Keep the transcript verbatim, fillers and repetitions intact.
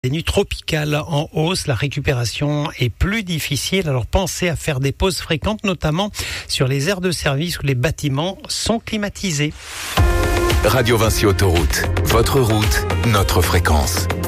Des nuits tropicales en hausse, la récupération est plus difficile, alors pensez à faire des pauses fréquentes, notamment sur les aires de service où les bâtiments sont climatisés. Radio Vinci Autoroute, votre route, notre fréquence.